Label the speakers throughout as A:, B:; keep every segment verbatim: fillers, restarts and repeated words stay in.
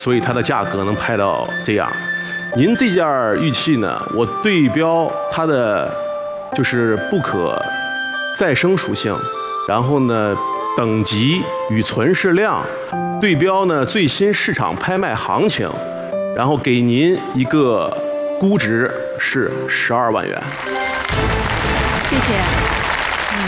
A: 所以它的价格能拍到这样。您这件玉器呢，我对标它的就是不可再生属性，然后呢等级与存世量，对标呢最新市场拍卖行情，然后给您一个估值是十二万元。
B: 谢谢。嗯，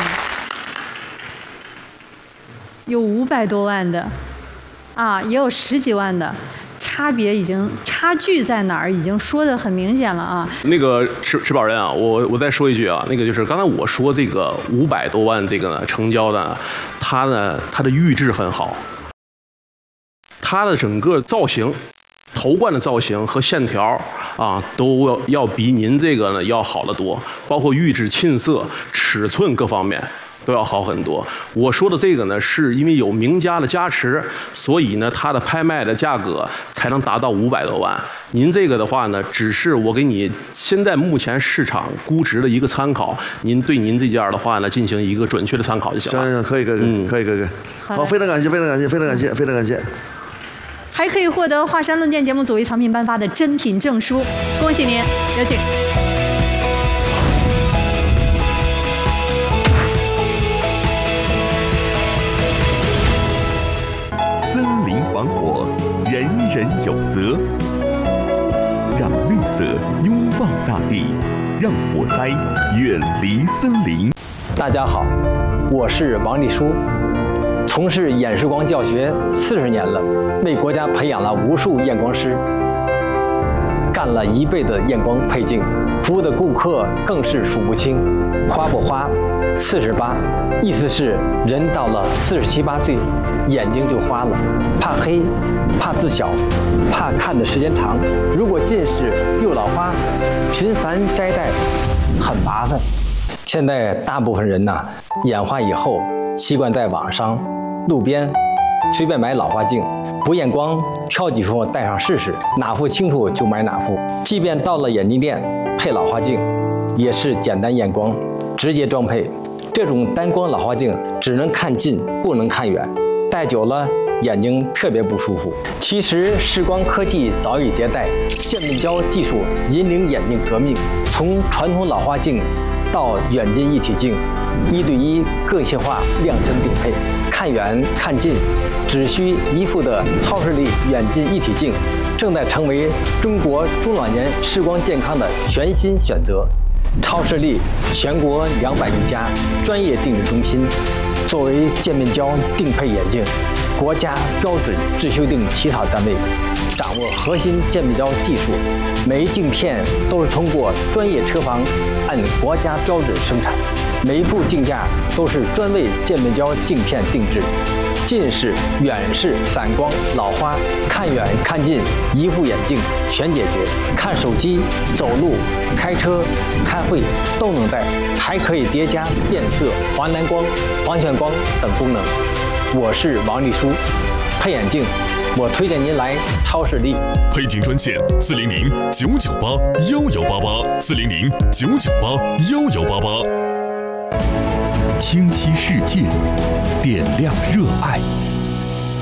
B: 有五百多万的，啊，也有十几万的。差别已经差距在哪儿，已经说得很明显了啊。那个持持宝人啊，我我再说一句啊，那个就是刚才我说这个五百多万这个呢成交的，它呢它的玉质很好，它的整个造型、头冠的造型和线条啊，都要要比您这个呢要好得多，包括玉质沁色、尺寸各方面。都要好很多。我说的这个呢，是因为有名家的加持，所以呢，它的拍卖的价格才能达到五百多万。您这个的话呢，只是我给你现在目前市场估值的一个参考，您对您这件的话呢，进行一个准确的参考就行了。
C: 行行，可以可以可以、嗯、可以可以可以。好，非常感谢，非常感谢，非常感谢，非常感谢。
B: 还可以获得华山论剑节目组为藏品颁发的珍品证书，恭喜您，有请。
D: 防火，人人有责。让绿色拥抱大地，让火灾远离森林。
E: 大家好，我是王立书，从事演示光教学四十年了，为国家培养了无数验光师，干了一辈子验光配镜，服务的顾客更是数不清。花不花，四十八，意思是人到了四十七八岁，眼睛就花了，怕黑，怕字小，怕看的时间长。如果近视又老花，频繁摘戴很麻烦。现在大部分人呐、啊，眼花以后习惯在网上、路边随便买老花镜，不验光，挑几副戴上试试，哪副清楚就买哪副。即便到了眼镜店配老花镜，也是简单验光，直接装配。这种单光老花镜只能看近，不能看远，戴久了眼睛特别不舒服。其实视光科技早已迭代，渐变焦技术引领眼镜革命，从传统老花镜到远近一体镜，一对一个性化量身定配，看远看近只需一副的超视力远近一体镜，正在成为中国中老年视光健康的全新选择。超视力全国两百余家专业定制中心，作为渐变焦定配眼镜国家标准制修订起草单位，掌握核心渐变焦技术，每一镜片都是通过专业车房按国家标准生产，每一副镜架都是专为渐变焦镜片定制。近视、远视、散光、老花，看远看近一副眼镜全解决。看手机、走路、开车、开会都能戴，还可以叠加变色、华蓝光、黄炫光等功能。我是王立书，配眼镜，我推荐您来超视力。
F: 配镜专线：四零零九九八幺幺八八，四零零九九八幺幺八八。
D: 清晰世界，点亮热爱。